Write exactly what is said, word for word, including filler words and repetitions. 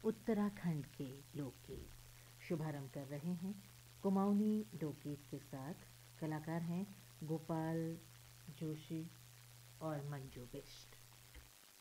उत्तराखंड के लोकगीत। शुभारंभ कर रहे हैं कुमाऊनी लोकगीत के साथ। कलाकार हैं गोपाल जोशी और मंजू बिष्ट।